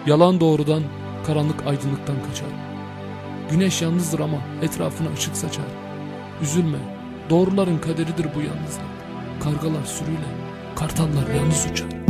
Yalan doğrudan, karanlık aydınlıktan kaçar. Güneş yalnızdır ama etrafına ışık saçar. Üzülme, doğruların kaderidir bu yalnızlık. Kargalar sürüyle, kartallar yalnız uçar.